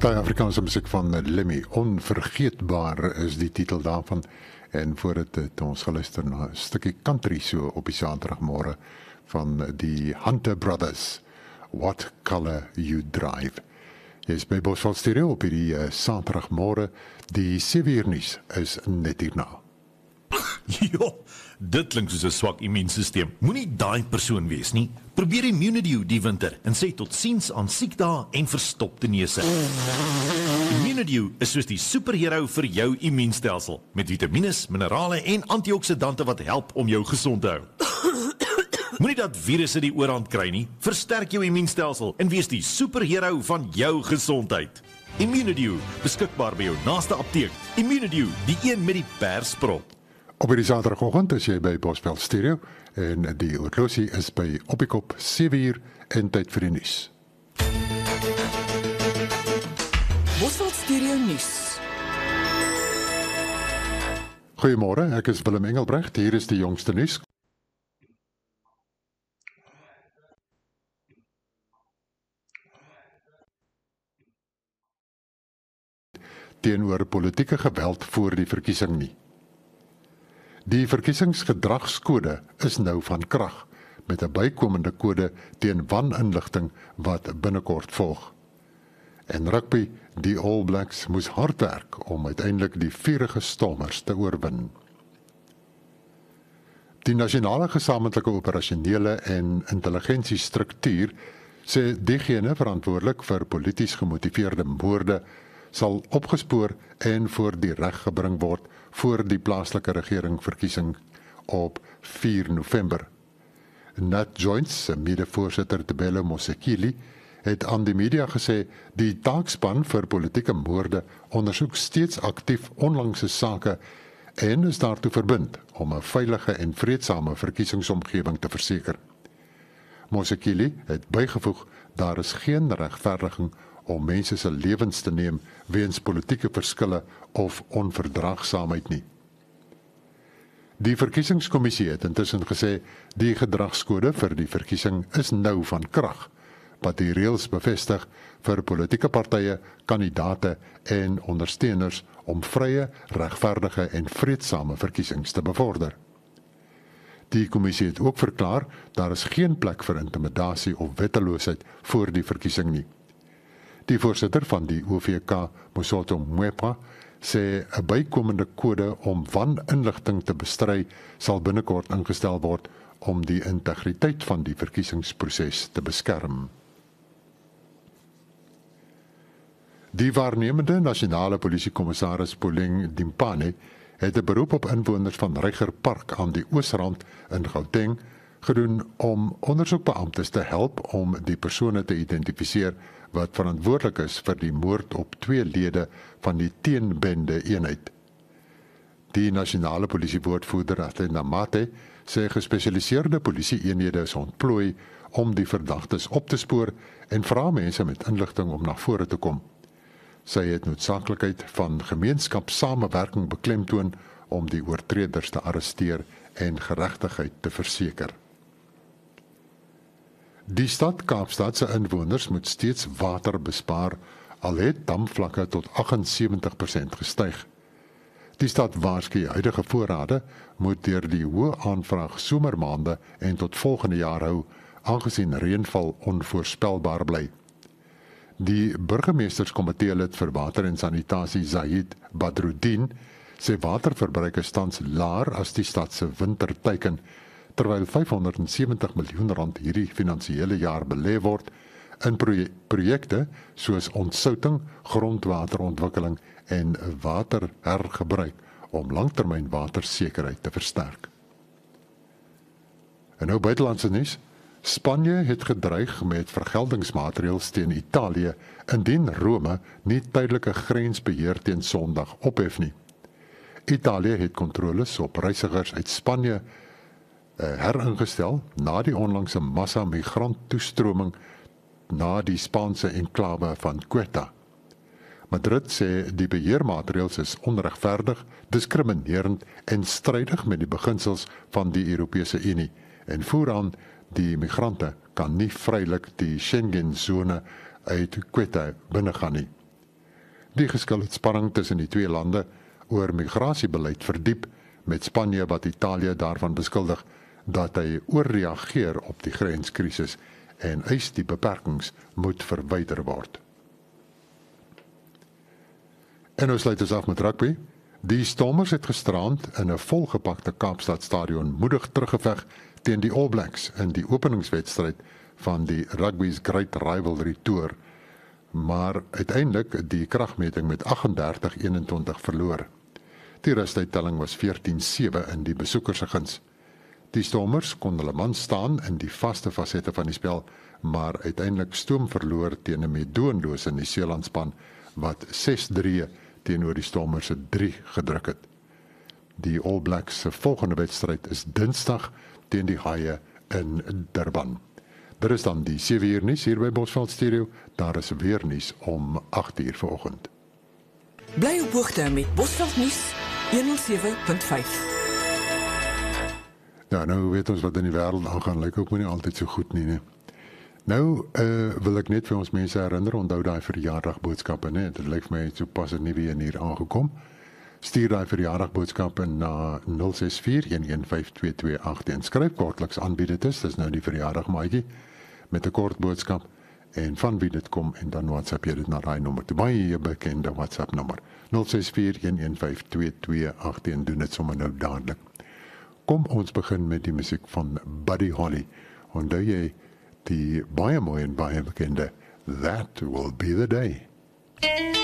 Afrikaanse musiek van Lemmy, Onvergeetbaar is die titel daarvan. En voor het ons geluister na 'n stukkie country so op die Saterdagmôre van die Hunter Brothers, What Color You Drive. Jy is by Bosveld Stereo op hierdie Saterdagmôre, die 7 nuus is net hierna. Jo, dit klink soos 'n swak immuunstelsel. Moenie daai persoon wees nie. Probeer Immunidew die winter en sê totsiens aan siekdae en verstopte neuse. Immunidew is soos die superhero vir jou immuunstelsel, met vitamiene, minerale en antioksidante wat help om jou gesond te hou. Moenie dat virusse die oorhand kry nie. Versterk jou immuunstelsel en wees die superhero van jou gesondheid. Immunidew, beskikbaar by jou naaste apteek. Immunidew, die een met die persprop. Op hierdie Saterdagoggend is jy by Bosveld Stereo en die oorlosie is by op die kop 7 en tyd vir die nuus. Bosveld Stereo nuus. Goeiemôre, ek is Willem Engelbrecht. Hier is die jongste nuus. Teenoor politieke geweld voor die verkiesing nie. Die verkiesingsgedragskode is nou van krag, met 'n bykomende kode teen waninligting wat binnekort volg. En rugby, die All Blacks moes hard werk om uiteindelik die vurige Stormers te oorwin. Die nasionale gesamentlike operasionele en intelligensiestruktuur sê diegene verantwoordelik vir polities gemotiveerde moorde sal opgespoor en voor die reg gebring word voor die plaaslike regeringverkiesing op 4 November. Nat Joints, mede-voorsitter Tebelo Mosekile, het aan die media gesê die taakspan vir politieke moorde ondersoek steeds aktief onlangse sake en is daartoe verbind om 'n veilige en vreedsame verkiesingsomgewing te verseker. Mosekile het bygevoeg daar is geen regverdiging om mense se lewens te neem weens politieke verskille of onverdraagsaamheid nie. Die verkiesingskommissie het intussen gesê die gedragskode vir die verkiesing is nou van krag, wat die reëls bevestig vir politieke partye, kandidate en ondersteuners om vrye, regverdige en vreedsame verkiesings te bevorder. Die kommissie het ook verklaar daar is geen plek vir intimidasie of wetteloosheid voor die verkiesing nie. Die voorsitter van die OVK, Mosotho Mwepa, sê 'n bykomende kode om waninligting te bestry sal binnekort ingestel word om die integriteit van die verkiesingsproses te beskerm. Die waarnemende nasionale polisiekommissaris Pauline Dimpane het 'n beroep op inwoners van Reiger Park aan die Oosrand in Gauteng gedoen om ondersoekbeamptes te help om die persone te identifiseer wat verantwoordelik is vir die moord op 2 lede van die teenbende eenheid. Die nasionale polisiewoordvoerder Athena Mate sê gespesialiseerde polisieeenhede is ontplooi om die verdagtes op te spoor en vra mense met inligting om na vore te kom. Sy het noodsaaklikheid van gemeenskapssamewerking beklemtoon om die oortreders te arresteer en geregtigheid te verseker. Die stad Kaapstad se inwoners moet steeds water bespaar, al het damvlakke tot 78% gestyg. Die stad waarsku huidige voorrade moet deur die hoë aanvraag somermaande en tot volgende jaar hou, aangesien reënval onvoorspelbaar bly. Die burgemeesterskomitee lid vir water en sanitasie Zahid Badruddin sê waterverbruik is tans laer as die stad se winterteiken, terwyl 570 miljoen rand hierdie finansiële jaar belê word in projekte soos ontsouting, grondwaterontwikkeling en waterhergebruik om langtermyn watersekerheid te versterk. En nou buitelandse nuus. Spanje het gedreig met vergeldingsmaatreëls teen Italië indien Rome nie tydelike grensbeheer teen Sondag ophef nie. Italië het kontroles op reisigers uit Spanje heringestel na die onlangse massa-migranttoestroming na die Spaanse enklawe van Ceuta. Madrid sê die beheermaatreëls is onregverdig, diskriminerend en strydig met die beginsels van die Europese Unie en voer aan die migrante kan nie vrylik die Schengen-sone uit Ceuta binnegaan nie. Die geskil het spanning tussen die twee lande oor migrasiebeleid verdiep, met Spanje wat Italië daarvan beskuldig dat hy oorreageer op die grenskrisis en eis die beperkings moet verwyder word. En nou sluit ons af met rugby. Die Stormers het gisterand in 'n volgepakte Kaapstadstadion moedig teruggeveg teen die All Blacks in die openingswedstryd van die Rugby's Great Rivalry Tour, maar uiteindelik die kragmeting met 38-21 verloor. Die rustuittelling was 14-7 in die besoekers se guns. Die Stormers kon hulle man staan in die vaste fasette van die spel, maar uiteindelik stoom verloor teen 'n meedoenlose Nieu-Seeland span wat 6-3 teenoor die Stormers se 3 gedruk het. Die All Blacks se volgende wedstryd is Dinsdag teen die Haie in Durban. Dit is dan die 7 uur nuus hier by Bosveld Stereo. Daar is weer nuus om 8 uur vanoggend. Bly op hoogte met Bosveld nuus 107.5. Ja, nou weet ons wat in die wêreld aangaan, lyk ook nie altyd so goed nie, né? Nou wil ek net vir ons mense herinner, onthou daai verjaardagboodskappe, né? Dit lyk vir my so pas het nie weer hier aangekom. Stuur daai verjaardagboodskappe na 0641152288 en skryf kortliks aan wie dit is. Dis nou die verjaardagmaatjie met 'n kort boodskap en van wie dit kom en dan WhatsApp jy dit na daai nommer. Toe baie bekende WhatsApp nommer 0641152288 en doen dit sommer nou dadelik. Kom ons begin met die musiek van Buddy Holly. Onthou jy die baie mooi en baie bekende That Will Be The Day.